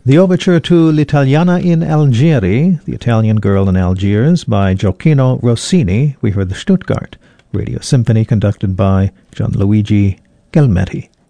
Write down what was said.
The overture to L'Italiana in Algeri, The Italian Girl in Algiers, by Gioacchino Rossini. We heard the Stuttgart Radio Symphony conducted by Gianluigi Gelmetti.